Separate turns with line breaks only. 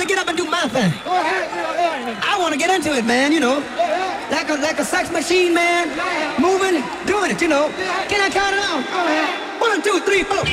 really get up and do my thing. I want to get into it, man, like a sex machine, man, moving, doing it, Can I count it out? 1, 2, 3, 4.